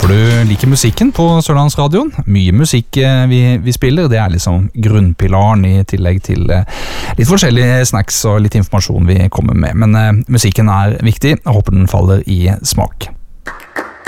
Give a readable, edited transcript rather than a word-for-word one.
Håper du liker musikken på Sørlandsradioen. Mye musikk vi spiller, det liksom grunnpilaren i tillegg til litt forskjellige snacks og litt informasjon vi kommer med. Men musikken viktig, jeg håper den faller i smak.